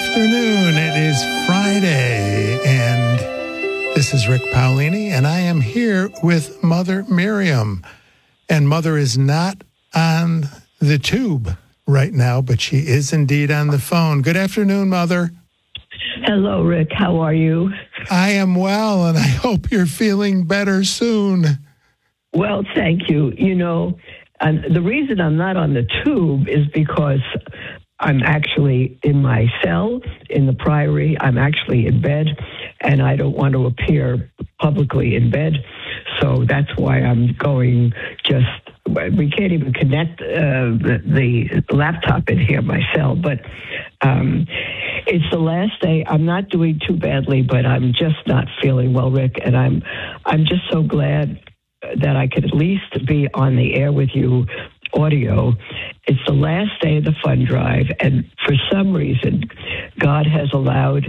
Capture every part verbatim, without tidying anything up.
afternoon. It is Friday, and this is Rick Paolini, and I am here with Mother Miriam. And Mother is not on the tube right now, but she is indeed on the phone. Good afternoon, Mother. Hello, Rick. How are you? I am well, and I hope you're feeling better soon. Well, thank you. You know, and the reason I'm not on the tube is because I'm actually in my cell in the Priory. I'm actually in bed, and I don't want to appear publicly in bed. So that's why I'm going just, we can't even connect uh, the, the laptop in here, my cell. But um, it's the last day. I'm not doing too badly, but I'm just not feeling well, Rick. And I'm, I'm just so glad that I could at least be on the air with you, audio. It's the last day of the fund drive, and for some reason, God has allowed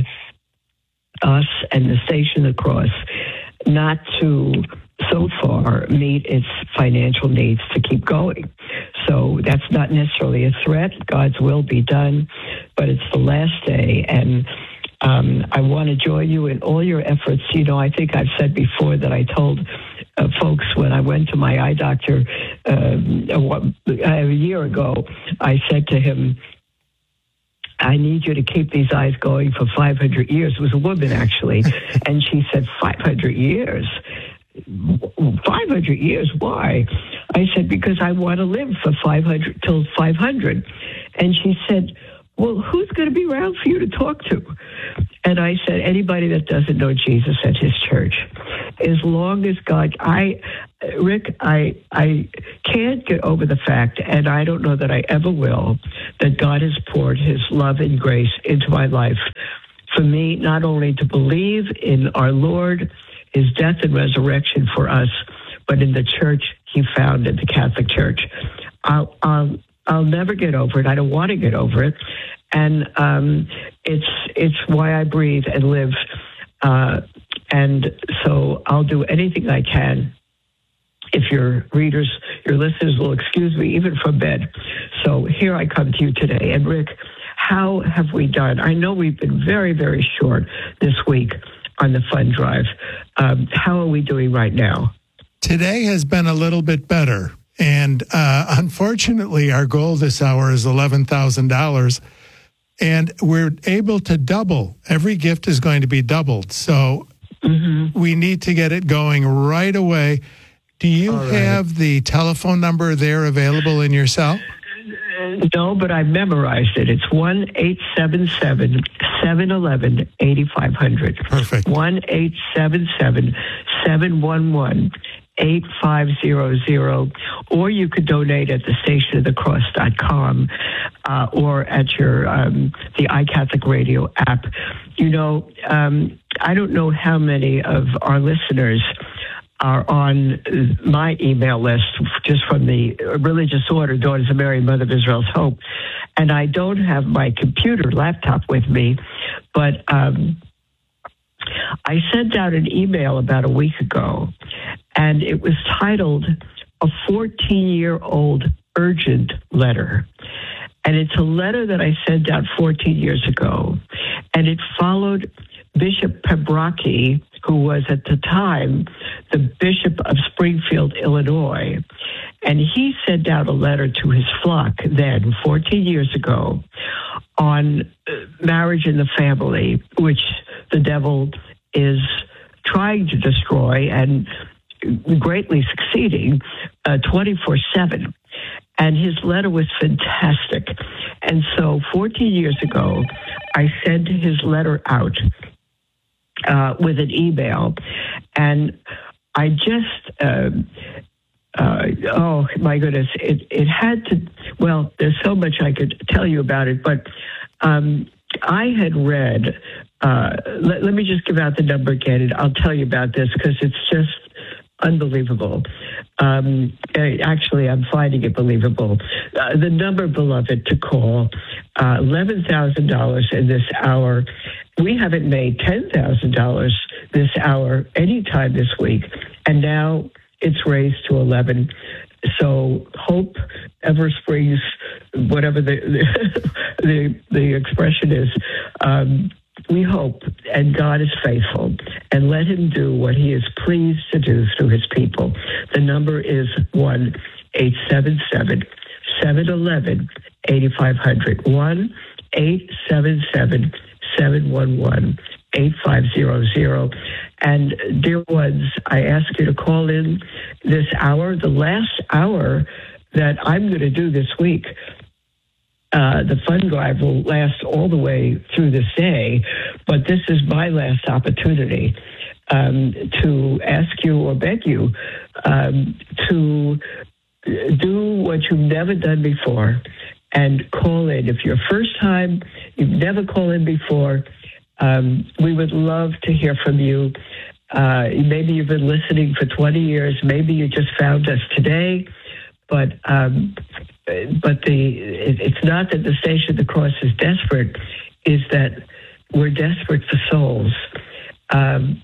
us and the Station of the Cross not to, so far, meet its financial needs to keep going. So that's not necessarily a threat. God's will be done, but it's the last day, and um, I want to join you in all your efforts. You know, I think I've said before that I told Uh, folks, when I went to my eye doctor um, a, a year ago, I said to him, I need you to keep these eyes going for five hundred years. It was a woman, actually. And she said, five hundred years? five hundred years? Why? I said, because I want to live for five hundred till five hundred. And she said, well, who's going to be around for you to talk to? And I said, anybody that doesn't know Jesus at his church. As long as God, I, Rick, I, I can't get over the fact, and I don't know that I ever will, that God has poured his love and grace into my life for me, not only to believe in our Lord, his death and resurrection for us, but in the church he founded, the Catholic Church. I'll, I'll, I'll never get over it. I don't want to get over it. And um, it's it's why I breathe and live. Uh, and so I'll do anything I can if your readers, your listeners will excuse me, even from bed. So here I come to you today. And Rick, how have we done? I know we've been very, very short this week on the fund drive. Um, how are we doing right now? Today has been a little bit better. And uh, unfortunately, our goal this hour is eleven thousand dollars. And we're able to double. Every gift is going to be doubled. So mm-hmm. we need to get it going right away. Do you right. have the telephone number there available in your cell? No, but I memorized it. It's one eight seven seven, seven one one, eight five zero zero. Perfect. one eight seven seven, seven one one, eight five zero zero. Or you could donate at the station of the cross dot com uh, or at your um, the iCatholic Radio app. You know, um, I don't know how many of our listeners are on my email list just from the Religious Order, Daughters of Mary, Mother of Israel's Hope. And I don't have my computer laptop with me, but um, I sent out an email about a week ago, and it was titled A fourteen-Year-Old Urgent Letter. And it's a letter that I sent out fourteen years ago, and it followed Bishop Pembrocki, who was at the time the Bishop of Springfield, Illinois. And he sent out a letter to his flock then, fourteen years ago, on marriage in the family, which the devil is trying to destroy and greatly succeeding uh, twenty-four seven. And his letter was fantastic. And so fourteen years ago, I sent his letter out uh, with an email. And I just, uh, uh, oh, my goodness, it, it had to, well, there's so much I could tell you about it, but um, I had read, uh, let, let me just give out the number again, and I'll tell you about this because it's just unbelievable. Um, actually, I'm finding it believable. Uh, the number, beloved, to call, uh, eleven thousand dollars in this hour. We haven't made ten thousand dollars this hour anytime this week, and now it's raised to eleven. So hope ever springs, whatever the the, the, the expression is. Um, we hope, and God is faithful, and let him do what he is pleased to do through his people. The number is one eight seven seven, seven one one, eight five zero zero, one eight seven seven, seven one one, eight five zero zero. And dear ones, I ask you to call in this hour, the last hour that I'm going to do this week. Uh, the fund drive will last all the way through this day, but this is my last opportunity um, to ask you or beg you um, to do what you've never done before and call in. If you're first time, you've never called in before, um, we would love to hear from you. Uh, maybe you've been listening for twenty years. Maybe you just found us today. But um, but the it, it's not that the Station of the Cross is desperate, is that we're desperate for souls. Um,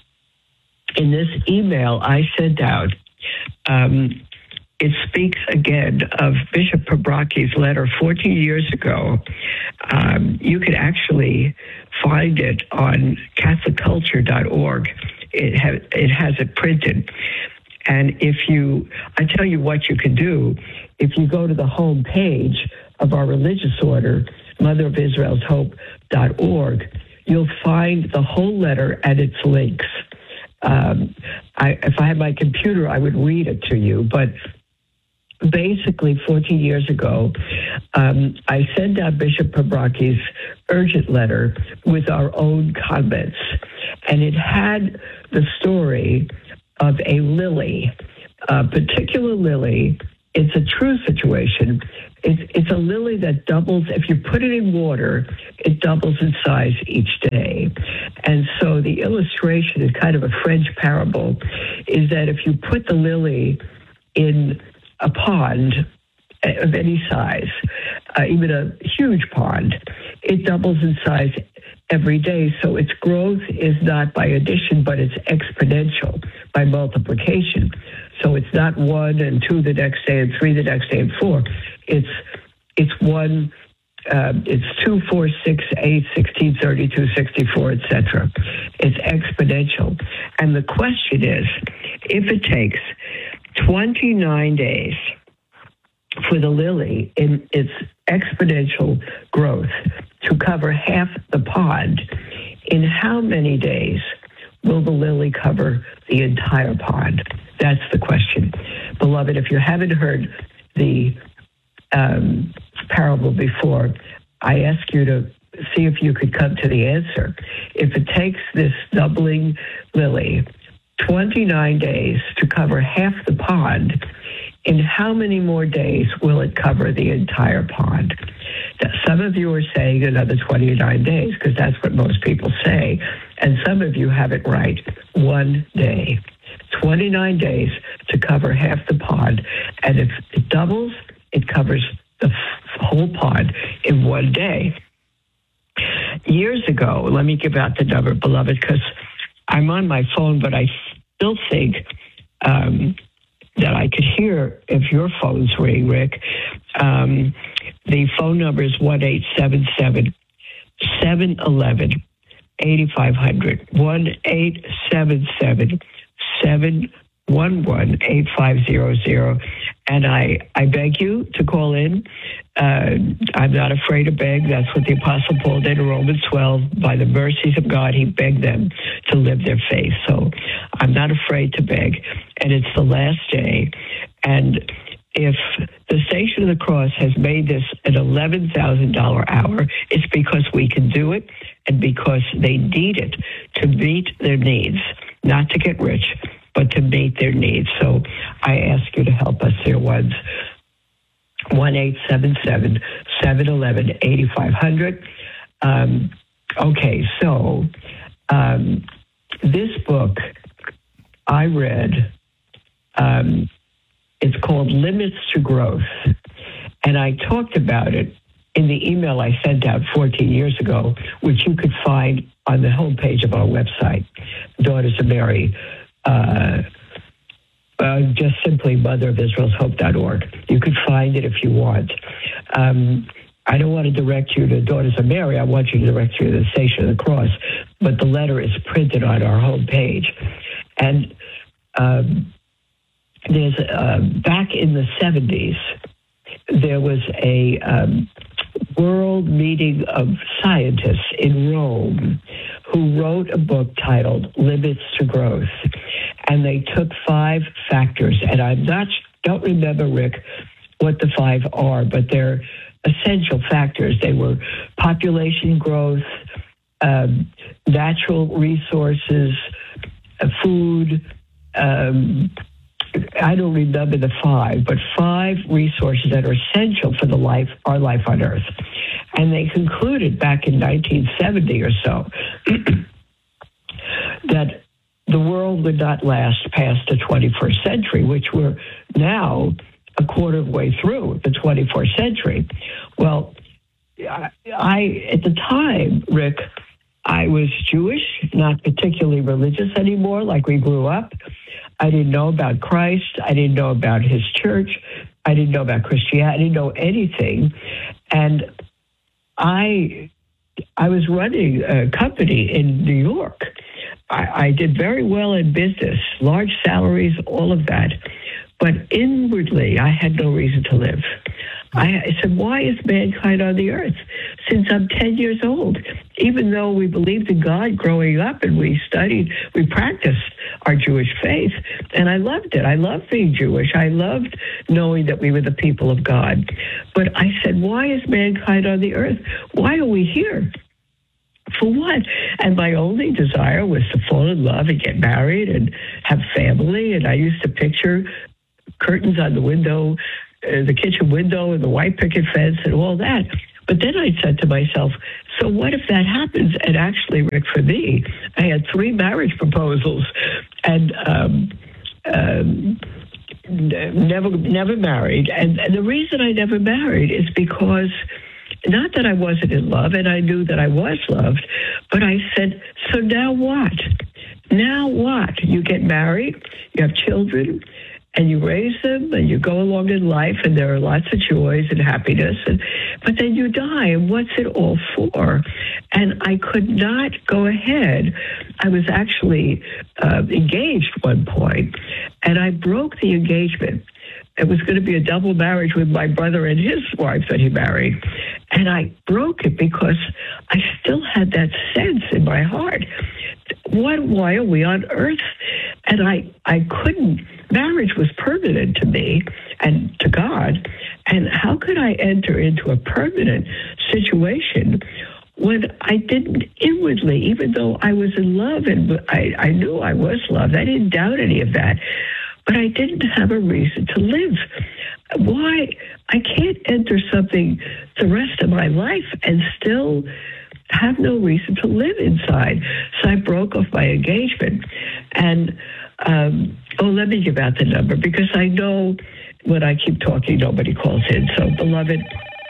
in this email I sent out, um, it speaks again of Bishop Pabrocki's letter fourteen years ago. Um, you can actually find it on Catholic Culture dot org. It, ha- it has it printed. And if you, I tell you what you can do, if you go to the home page of our religious order, Mother of Israel's Hope dot org, you'll find the whole letter and its links. Um, I, if I had my computer, I would read it to you, but basically fourteen years ago, um, I sent out Bishop Pabrocki's urgent letter with our own comments, and it had the story of a lily, a particular lily. It's a true situation. It's, it's a lily that doubles. If you put it in water, it doubles in size each day. And so the illustration is kind of a French parable, is that if you put the lily in a pond of any size, uh, even a huge pond, it doubles in size every day. So its growth is not by addition, but it's exponential by multiplication. So it's not one and two the next day and three the next day and four. It's it's one, uh, it's two, four, six, eight, sixteen, thirty-two, sixty-four, et cetera. It's exponential. And the question is, if it takes twenty-nine days for the lily in its exponential growth to cover half the pond, in how many days will the lily cover the entire pond? That's the question. Beloved, if you haven't heard the um, parable before, I ask you to see if you could come to the answer. If it takes this doubling lily twenty-nine days to cover half the pond, in how many more days will it cover the entire pond? Now, some of you are saying another twenty-nine days, because that's what most people say. And some of you have it right, one day. twenty-nine days to cover half the pond. And if it doubles, it covers the f- whole pond in one day. Years ago, let me give out the number, beloved, because I'm on my phone, but I still think um, that I could hear if your phone's ring, Rick. Um, the phone number is one eight seven seven, seven one one, eight five zero zero, one eight seven seven, seven one one, eight five zero zero. And I, I beg you to call in. Uh, I'm not afraid to beg. That's what the Apostle Paul did in Romans twelve. By the mercies of God, he begged them to live their faith. So I'm not afraid to beg. And it's the last day. And if the Station of the Cross has made this an eleven thousand dollars hour, it's because we can do it and because they need it to meet their needs, not to get rich, but to meet their needs. So I ask you to help us, dear ones. one eight seven seven, seven one one, eight five zero zero. Um, okay, so um, this book I read, um, it's called Limits to Growth. And I talked about it in the email I sent out fourteen years ago, which you could find on the homepage of our website, Daughters of Mary. Uh, uh, just simply Mother of Israel's Hope dot org. You could find it if you want. Um, I don't want to direct you to Daughters of Mary. I want you to direct you to the Station of the Cross. But the letter is printed on our homepage. And um, there's uh, back in the seventies, there was a um, world meeting of scientists in Rome who wrote a book titled Limits to Growth. And they took five factors, and I not don't remember, Rick, what the five are, but they're essential factors. They were population growth, um, natural resources, uh, food. Um, I don't remember the five, but five resources that are essential for the life, our life on Earth. And they concluded back in nineteen seventy or so that the world would not last past the twenty-first century, which we're now a quarter of the way through the twenty-first century. Well, I, I at the time, Rick, I was Jewish, not particularly religious anymore, like we grew up. I didn't know about Christ. I didn't know about his church. I didn't know about Christianity. I didn't know anything. And I I was running a company in New York. I, I did very well in business, large salaries, all of that. But inwardly, I had no reason to live. I, I said, why is mankind on the earth? Since I'm ten years old, even though we believed in God growing up and we studied, we practiced our Jewish faith, and I loved it. I loved being Jewish. I loved knowing that we were the people of God. But I said, why is mankind on the earth? Why are we here? For what? And my only desire was to fall in love and get married and have family. And I used to picture curtains on the window, uh, the kitchen window and the white picket fence and all that. But then I said to myself, so what if that happens? And actually, Rick, for me, I had three marriage proposals and um, um, never never married. And, and the reason I never married is because not that I wasn't in love, and I knew that I was loved, but I said, so now what? Now what? You get married, you have children, and you raise them, and you go along in life, and there are lots of joys and happiness, and, but then you die, and what's it all for? And I could not go ahead. I was actually uh, engaged at one point, and I broke the engagement. It was going to be a double marriage with my brother and his wife that he married. And I broke it because I still had that sense in my heart. What, why are we on earth? And I, I couldn't, marriage was permanent to me and to God. And how could I enter into a permanent situation when I didn't inwardly, even though I was in love and I, I knew I was loved, I didn't doubt any of that, but I didn't have a reason to live. Why? I can't enter something the rest of my life and still have no reason to live inside. So I broke off my engagement. And, um, oh, let me give out the number because I know when I keep talking, nobody calls in. So, beloved,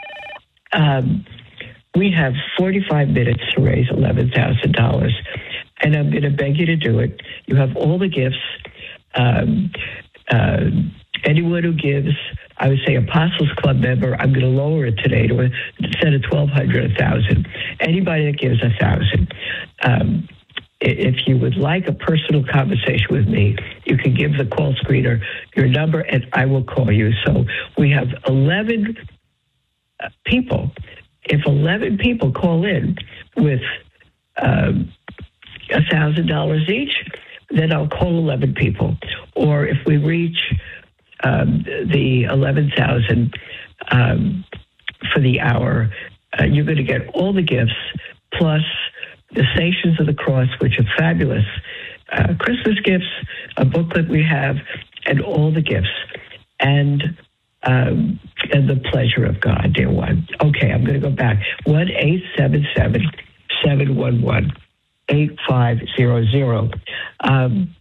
um, we have forty-five minutes to raise eleven thousand dollars. And I'm going to beg you to do it. You have all the gifts. Um, uh, anyone who gives, I would say Apostles Club member, I'm going to lower it today to a, instead of twelve hundred, a thousand. Anybody that gives a thousand. Um, if you would like a personal conversation with me, you can give the call screener your number and I will call you. So we have eleven people. If eleven people call in with um, one thousand dollars each, then I'll call eleven people. Or if we reach um, the eleven thousand um, for the hour, uh, you're going to get all the gifts, plus the Stations of the Cross, which are fabulous uh, Christmas gifts, a booklet we have, and all the gifts. And um, and the pleasure of God, dear one. Okay, I'm going to go back. one eight seven seven, seven one one, eight five zero zero. Um,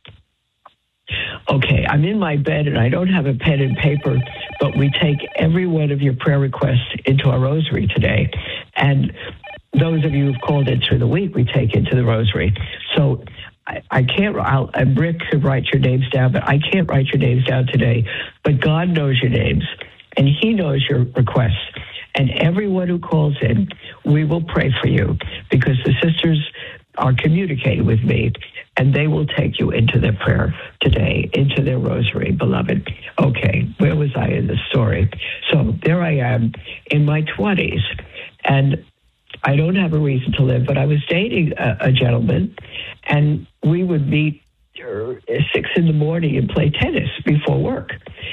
okay, I'm in my bed and I don't have a pen and paper, but we take every one of your prayer requests into our rosary today. And those of you who've called in through the week, we take into the rosary. So I, I can't, I'll, Rick could write your names down, but I can't write your names down today. But God knows your names and he knows your requests. And everyone who calls in, we will pray for you, because the sisters are communicating with me, and they will take you into their prayer today, into their rosary, beloved. Okay, where was I in the story? So there I am in my twenties, and I don't have a reason to live, but I was dating a, a gentleman, and we would meet uh, six in the morning and play tennis before work.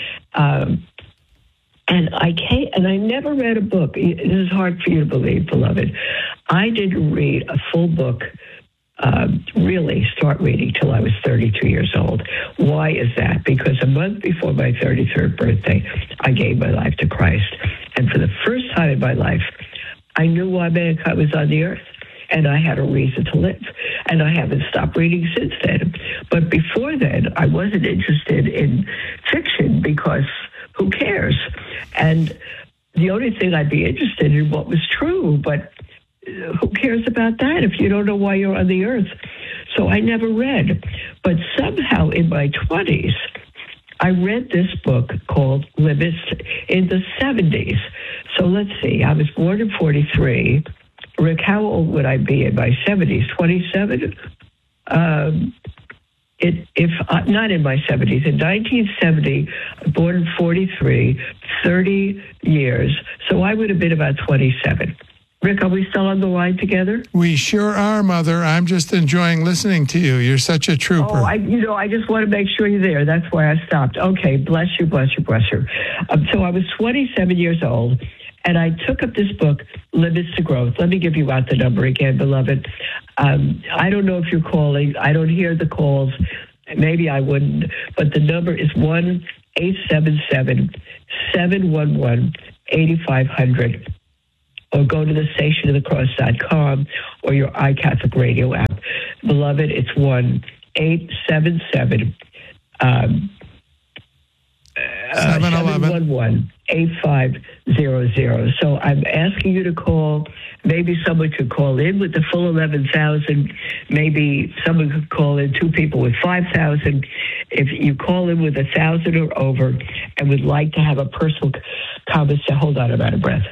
Um, and I came, and I never read a book. This is hard for you to believe, beloved. I didn't read a full book, um, really start reading till I was thirty-two years old. Why is that? Because a month before my thirty-third birthday, I gave my life to Christ. And for the first time in my life, I knew why mankind was on the earth, and I had a reason to live. And I haven't stopped reading since then. But before then, I wasn't interested in fiction, because who cares? And the only thing I'd be interested in what was true, but who cares about that if you don't know why you're on the earth? So I never read. But somehow in my twenties, I read this book called Limits in the seventies. So let's see, I was born in forty-three. Rick, how old would I be in my seventies? twenty-seven? Um, it, if uh, not in my seventies, in nineteen seventy, born in forty-three, thirty years. So I would have been about twenty-seven. Rick, are we still on the line together? We sure are, Mother. I'm just enjoying listening to you. You're such a trooper. Oh, I, you know, I just want to make sure you're there. That's why I stopped. Okay, bless you, bless you, bless you. Um, so I was twenty-seven years old, and I took up this book, Limits to Growth. Let me give you out the number again, beloved. Um, I don't know if you're calling. I don't hear the calls. Maybe I wouldn't. But the number is one eight seven seven, seven one one, eight five zero zero. Or go to the station of the cross dot com or your iCatholic Radio app. Beloved, it's one eight seven seven, um, seven one one, eight five zero zero. So I'm asking you to call. Maybe someone could call in with the full eleven thousand. Maybe someone could call in, two people with five thousand. If you call in with one thousand or over and would like to have a personal conversation, hold on, I'm out of breath.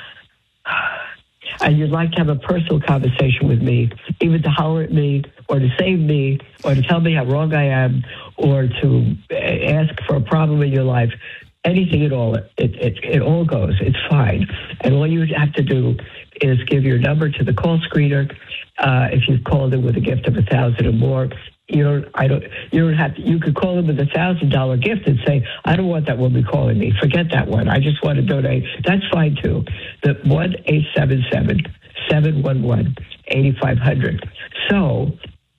And you'd like to have a personal conversation with me, even to holler at me or to save me or to tell me how wrong I am or to ask for a problem in your life, anything at all, it, it, it all goes. It's fine. And all you have to do is give your number to the call screener. Uh, if you've called in with a gift of a thousand or more, you don't. I don't. You don't have to. You could call in with a thousand dollar gift and say, "I don't want that woman calling me. Forget that one. I just want to donate." That's fine too. The one eight seven seven, seven one one, eighty five hundred. So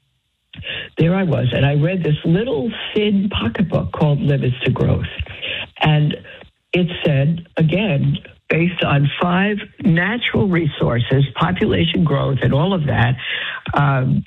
there I was, and I read this little thin pocketbook called Limits to Growth, and it said again, based on five natural resources, population growth, and all of that. Um,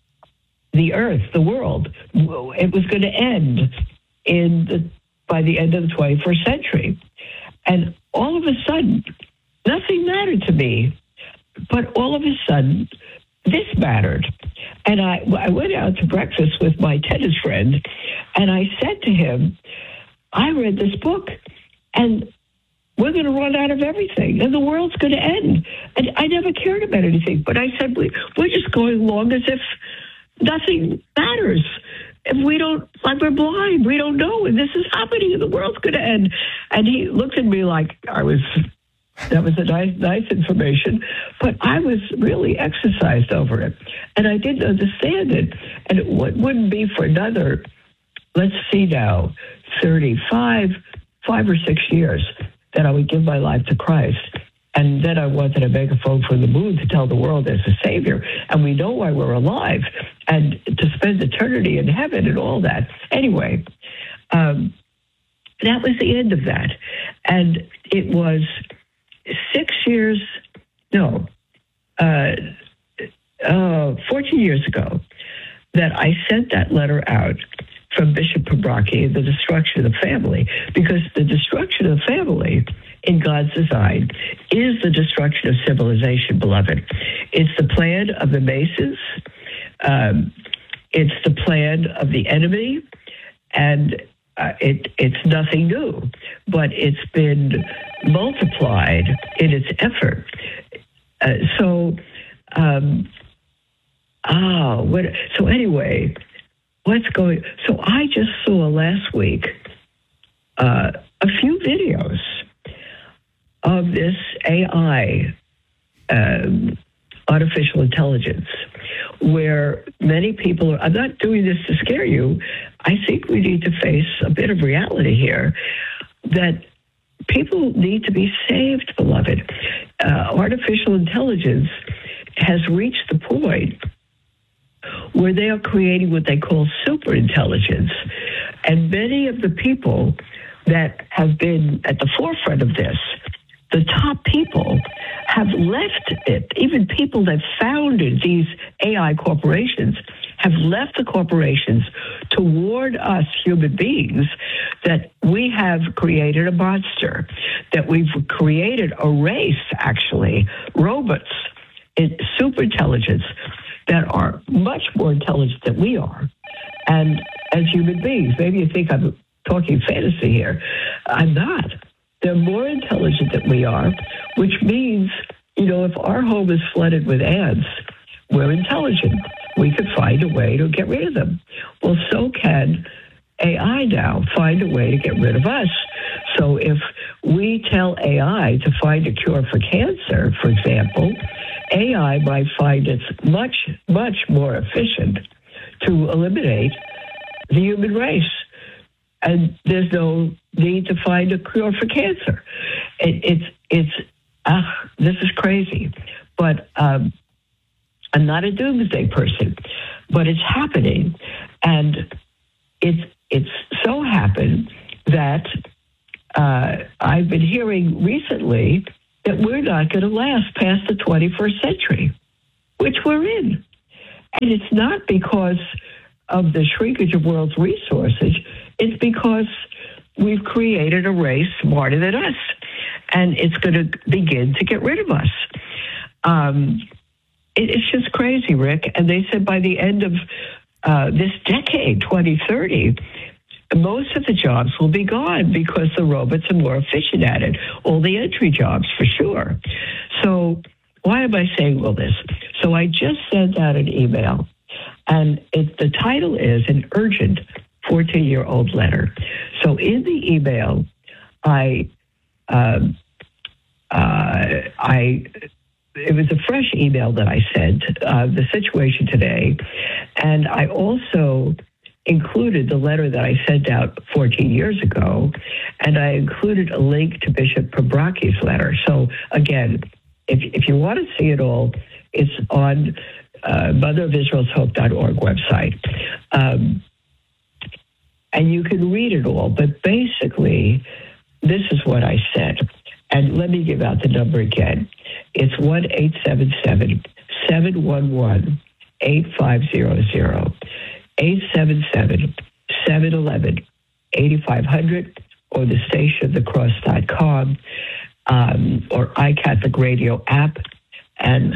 The earth, the world, it was going to end in the, by the end of the twenty-first century. And all of a sudden, nothing mattered to me. But all of a sudden, this mattered. And I, I went out to breakfast with my tennis friend, and I said to him, I read this book, and we're going to run out of everything, and the world's going to end. And I never cared about anything. But I said, we, we're just going along as if nothing matters. If we don't, like we're blind, we don't know, and this is happening, and the world's going to end. And he looked at me like I was, that was a nice, nice information, but I was really exercised over it, and I didn't understand it. And it w- wouldn't be for another, let's see now, thirty-five, five or six years that I would give my life to Christ. And then I wanted a megaphone from the moon to tell the world there's a Savior, and we know why we're alive, and to spend eternity in heaven and all that. Anyway, um, that was the end of that. And it was six years, no, uh, uh, fourteen years ago that I sent that letter out from Bishop Pembrocki, The Destruction of the Family, because the destruction of the family in God's design is the destruction of civilization, beloved. It's the plan of the Masons. Um, it's the plan of the enemy. And uh, it it's nothing new, but it's been multiplied in its effort. Uh, so, um, ah, what? So anyway, what's going? So I just saw last week uh, a few videos of this A I, um, artificial intelligence, where many people are. I'm not doing this to scare you. I think we need to face a bit of reality here that people need to be saved, beloved. Uh, artificial intelligence has reached the point where they are creating what they call super intelligence. And many of the people that have been at the forefront of this, the top people, have left it. Even people that founded these A I corporations have left the corporations to warn us human beings that we have created a monster, that we've created a race, actually, robots, super intelligence, that are much more intelligent than we are. And as human beings, maybe you think I'm talking fantasy here. I'm not. They're more intelligent than we are, which means, you know, if our home is flooded with ants, we're intelligent. We could find a way to get rid of them. Well, so can A I now find a way to get rid of us. So if we tell A I to find a cure for cancer, for example, A I might find it's much, much more efficient to eliminate the human race. And there's no need to find a cure for cancer. It, it's, it's, ah, this is crazy. But um, I'm not a doomsday person, but it's happening. And it's, it's so happened that uh, I've been hearing recently that we're not going to last past the twenty-first century, which we're in. And it's not because of the shrinkage of world's resources. It's because we've created a race smarter than us, and it's going to begin to get rid of us. Um, it, it's just crazy, Rick. And they said by the end of uh, this decade, twenty thirty, most of the jobs will be gone because the robots are more efficient at it. All the entry jobs, for sure. So why am I saying all this? So I just sent out an email, and it, the title is an urgent fourteen-year-old letter. So in the email, I, um, uh, I, it was a fresh email that I sent, uh, the situation today, and I also included the letter that I sent out fourteen years ago, and I included a link to Bishop Pabrocki's letter. So again, if if you want to see it all, it's on uh, mother of israel's hope dot org website. Um, and you can read it all, but basically, this is what I said. And let me give out the number again. It's one eight seven seven, seven one one, eight five zero zero, eight seven seven, seven one one, eight five zero zero, or the station of the cross dot com, um, or iCatholic Radio app. And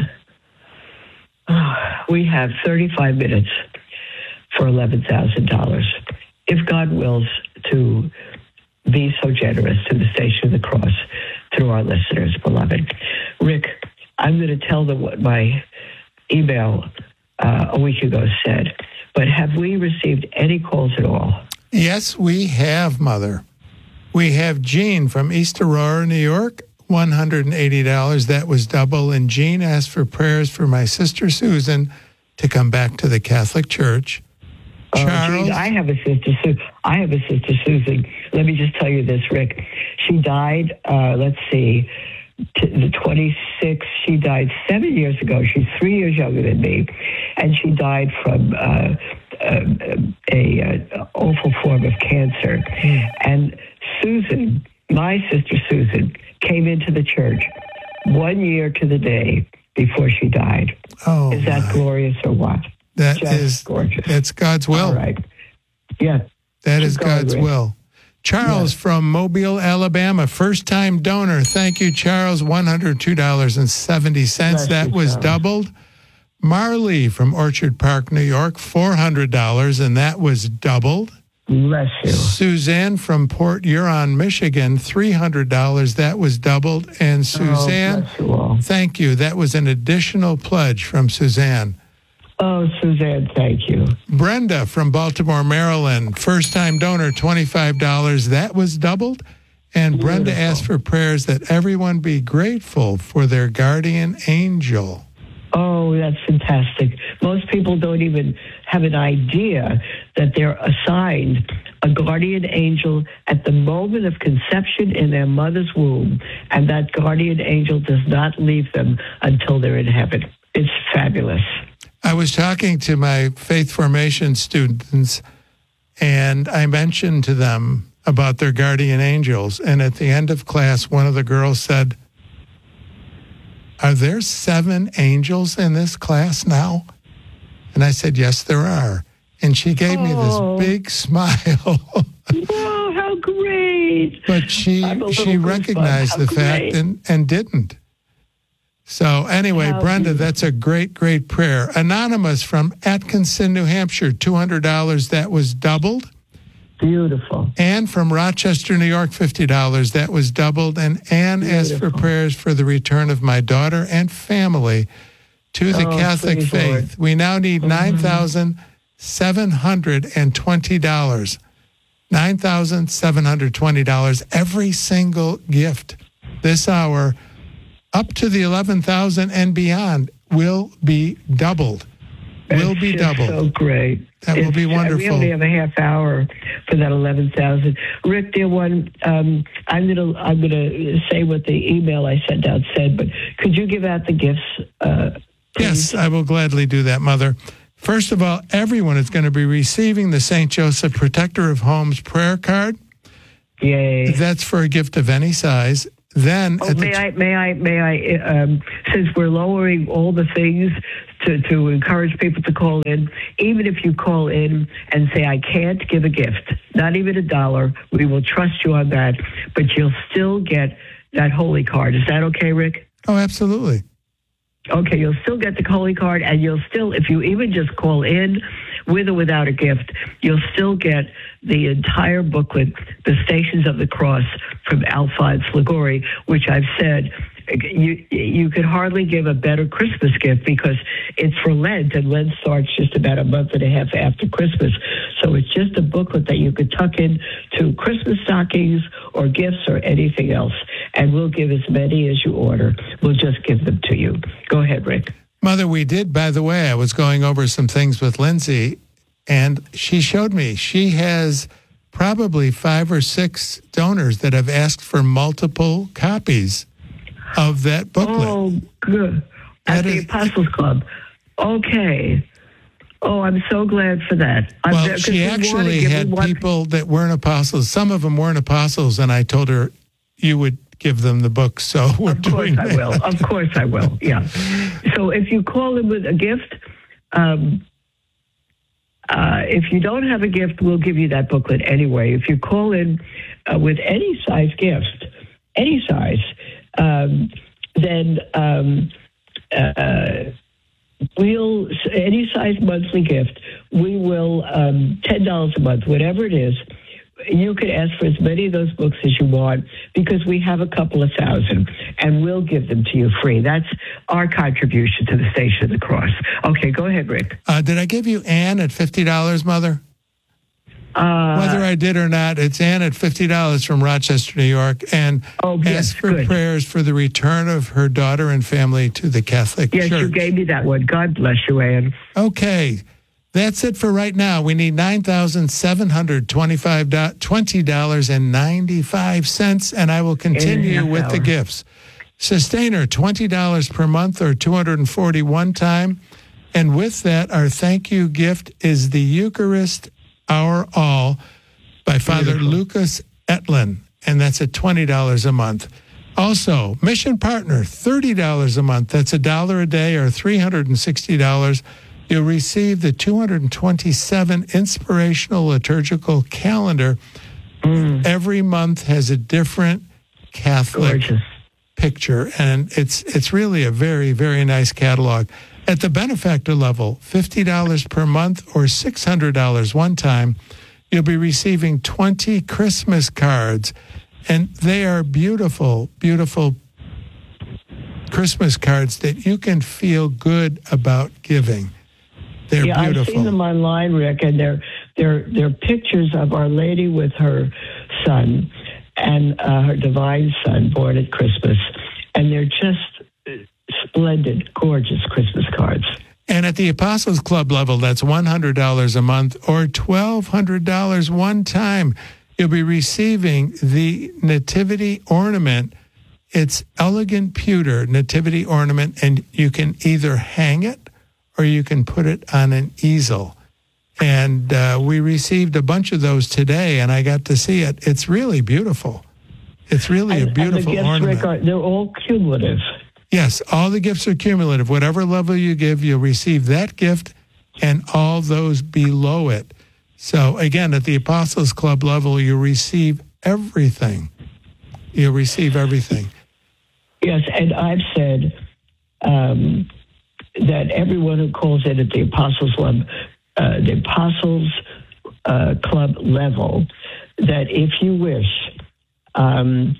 oh, we have thirty-five minutes for eleven thousand dollars. If God wills to be so generous to the Station of the Cross through our listeners, beloved. Rick, I'm going to tell them what my email uh, a week ago said, but have we received any calls at all? Yes, we have, Mother. We have Jean from East Aurora, New York, one hundred eighty dollars. That was double. And Jean asked for prayers for my sister Susan to come back to the Catholic Church. Charles? Oh, geez, I have a sister, Su- I have a sister, Susan. Let me just tell you this, Rick. She died, uh, let's see, t- the twenty-sixth. She died seven years ago. She's three years younger than me. And she died from uh, a, a, a awful form of cancer. Mm. And Susan, my sister Susan, came into the church one year to the day before she died. Oh, is that my. glorious or what? That Just is gorgeous. That's God's will. All right. Yeah. That is God's will. Charles yes. from Mobile, Alabama, first-time donor. Thank you, Charles. one hundred two dollars and seventy cents. That you, was Charles. doubled. Marley from Orchard Park, New York, four hundred dollars, and that was doubled. Bless you. Suzanne from Port Huron, Michigan, three hundred dollars. That was doubled. And Suzanne, oh, bless you all. Thank you. That was an additional pledge from Suzanne. Oh, Suzanne, thank you. Brenda from Baltimore, Maryland, first-time donor, twenty-five dollars. That was doubled. And Brenda Beautiful. asked for prayers that everyone be grateful for their guardian angel. Oh, that's fantastic. Most people don't even have an idea that they're assigned a guardian angel at the moment of conception in their mother's womb, and that guardian angel does not leave them until they're in heaven. It's fabulous. I was talking to my faith formation students, and I mentioned to them about their guardian angels. And at the end of class, one of the girls said, "Are there seven angels in this class now?" And I said, "Yes, there are." And she gave oh. me this big smile. Oh, how great. But she she recognized the fact and, and didn't. So anyway, How Brenda, beautiful. that's a great, great prayer. Anonymous from Atkinson, New Hampshire, two hundred dollars. That was doubled. Beautiful. Anne from Rochester, New York, fifty dollars. That was doubled. And Anne Beautiful. asked for prayers for the return of my daughter and family to the Oh, Catholic praise faith. Lord. We now need nine thousand seven hundred twenty dollars. nine thousand seven hundred twenty dollars. Every single gift this hour, up to the eleven thousand and beyond, will be doubled. Will It's be just doubled. So great. That will be It's- wonderful. We only have a half hour for that eleven thousand. Rick, dear one, um, I'm gonna I'm gonna say what the email I sent out said, but could you give out the gifts? Uh, Yes, I will gladly do that, Mother. First of all, everyone is going to be receiving the Saint Joseph Protector of Homes prayer card. Yay. That's for a gift of any size. Then, Oh, at the may I, may I, may I, um, since we're lowering all the things to, to encourage people to call in, even if you call in and say, I can't give a gift, not even a dollar, we will trust you on that, but you'll still get that holy card. Is that okay, Rick? oh, absolutely. Okay, you'll still get the holy card, and you'll still, if you even just call in with or without a gift, you'll still get the entire booklet, The Stations of the Cross from Alphonse Liguori, which I've said you you could hardly give a better Christmas gift because it's for Lent, and Lent starts just about a month and a half after Christmas. So it's just a booklet that you could tuck in to Christmas stockings or gifts or anything else. And we'll give as many as you order. We'll just give them to you. Go ahead, Rick. Mother, we did, by the way, I was going over some things with Lindsay, and she showed me she has probably five or six donors that have asked for multiple copies of that booklet. Oh, good. At That the is- Apostles Club. Okay. Oh, I'm so glad for that. I'm Well, there- 'cause she we wanna actually give- we had want- people that weren't apostles. Some of them weren't apostles, and I told her you would give them the book. So we're Of course doing I that. will. Of course I will. Yeah. So if you call in with a gift, um, uh, if you don't have a gift, we'll give you that booklet anyway. If you call in uh, with any size gift, any size, um, then um, uh, we'll any size monthly gift. We will um, ten dollars a month, whatever it is. You could ask for as many of those books as you want because we have a couple of thousand, and we'll give them to you free. That's our contribution to the Station of the Cross. Okay, go ahead, Rick. Uh, did I give you Anne at fifty dollars, Mother? Uh, Whether I did or not, it's Anne at fifty dollars from Rochester, New York, and Oh, yes, asked for good. prayers for the return of her daughter and family to the Catholic yes, Church. you gave me that one. God bless you, Anne. Okay, that's it for right now. We need nine thousand seven hundred twenty-five dollars and ninety-five cents, and I will continue half with the hour. gifts. Sustainer, twenty dollars per month or two hundred forty one time. And with that, our thank you gift is the Eucharist Our All by Father Beautiful. Lucas Etlin, and that's at twenty dollars a month. Also, Mission Partner, thirty dollars a month. That's a dollar a day or three hundred sixty dollars. You'll receive the two hundred twenty-seven Inspirational Liturgical Calendar. Mm. Every month has a different Catholic Gorgeous. picture, and it's it's really a very, very nice catalog. At the benefactor level, fifty dollars per month or six hundred dollars one time, you'll be receiving twenty Christmas cards. And they are beautiful, beautiful Christmas cards that you can feel good about giving. They're yeah, beautiful. I've seen them online, Rick, and they're they're they're pictures of Our Lady with her son and uh, her divine son born at Christmas, and they're just splendid, gorgeous Christmas cards. And at the Apostles Club level, that's one hundred dollars a month or twelve hundred dollars one time. You'll be receiving the nativity ornament. It's elegant pewter nativity ornament, and you can either hang it or you can put it on an easel. And uh, we received a bunch of those today, and I got to see it. It's really beautiful. It's really and, a beautiful and the gifts, ornament. Rick, are, they're all cumulative. Yes, all the gifts are cumulative. Whatever level you give, you'll receive that gift and all those below it. So again, at the Apostles Club level, you receive everything. You receive everything. Yes, and I've said um, that everyone who calls in at the Apostles Club, uh, the Apostles uh, Club level, that if you wish, um,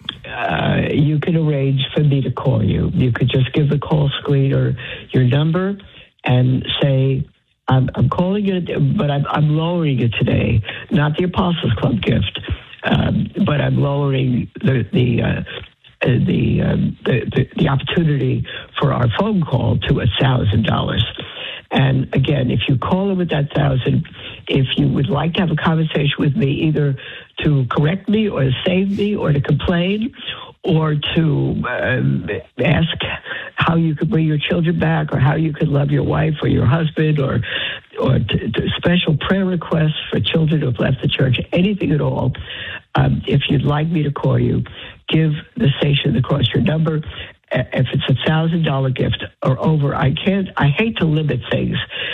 uh, you can arrange for me to call you. You could just give the call screener your number and say, I'm, I'm calling it, but I'm, I'm lowering it today. Not the Apostles Club gift, um, but I'm lowering the the uh, the, um, the, the the opportunity for our phone call to a thousand dollars. And again, if you call in with that thousand, if you would like to have a conversation with me, either to correct me or to save me or to complain, or to um, ask how you could bring your children back, or how you could love your wife or your husband, or or t- t- special prayer requests for children who have left the church, anything at all. Um, if you'd like me to call you, give the station across your number. If it's a thousand dollar gift or over, I can't. I hate to limit things